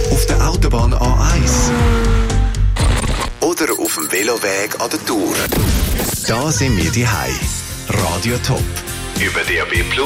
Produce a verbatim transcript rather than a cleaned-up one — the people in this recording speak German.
Auf der Autobahn A eins oder auf dem Veloweg an der Tour. Da sind wir die Hei. Radio Top. Über D A B Plus.